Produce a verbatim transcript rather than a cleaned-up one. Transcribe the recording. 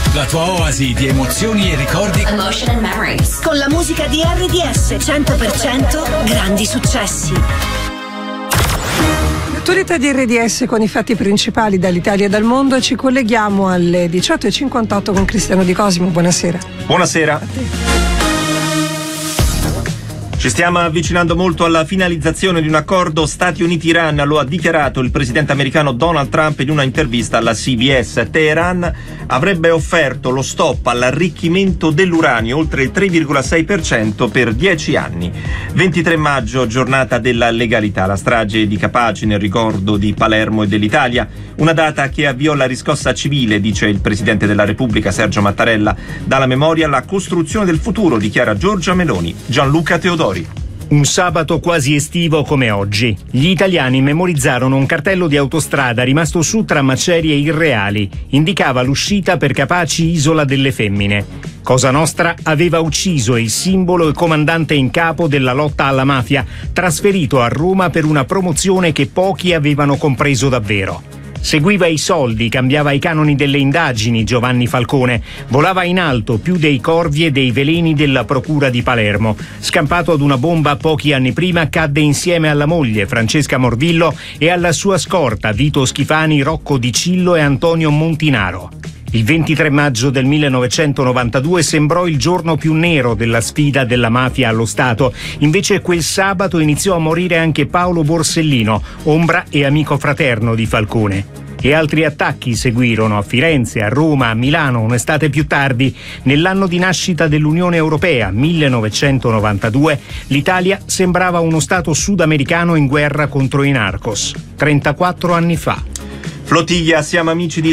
la tua oasi di emozioni e ricordi. Emotion and Memories. Con la musica di R D S cento per cento grandi successi. L'attualità di R D S con i fatti principali dall'Italia e dal mondo. Ci colleghiamo alle diciotto e cinquantotto con Cristiano Di Cosimo. Buonasera. Buonasera. Ci stiamo avvicinando molto alla finalizzazione di un accordo Stati Uniti-Iran, lo ha dichiarato il presidente americano Donald Trump in una intervista alla C B S. Teheran avrebbe offerto lo stop all'arricchimento dell'uranio, oltre il tre virgola sei per cento per dieci anni. ventitré maggio, giornata della legalità, la strage di Capaci nel ricordo di Palermo e dell'Italia, una data che avviò la riscossa civile, dice il presidente della Repubblica Sergio Mattarella. Dalla memoria alla costruzione del futuro, dichiara Giorgia Meloni. Gianluca Teodori. Un sabato quasi estivo come oggi. Gli italiani memorizzarono un cartello di autostrada rimasto su tra macerie irreali. Indicava l'uscita per Capaci, Isola delle Femmine. Cosa Nostra aveva ucciso il simbolo e comandante in capo della lotta alla mafia, trasferito a Roma per una promozione che pochi avevano compreso davvero. Seguiva i soldi, cambiava i canoni delle indagini Giovanni Falcone, volava in alto più dei corvi e dei veleni della procura di Palermo. Scampato ad una bomba pochi anni prima, cadde insieme alla moglie Francesca Morvillo e alla sua scorta Vito Schifani, Rocco Di Cillo e Antonio Montinaro. Il ventitré maggio del millenovecentonovantadue sembrò il giorno più nero della sfida della mafia allo Stato. Invece quel sabato iniziò a morire anche Paolo Borsellino, ombra e amico fraterno di Falcone. E altri attacchi seguirono a Firenze, a Roma, a Milano, un'estate più tardi. Nell'anno di nascita dell'Unione Europea, millenovecentonovantadue, l'Italia sembrava uno Stato sudamericano in guerra contro i narcos. trentaquattro anni fa. Flottiglia, siamo amici di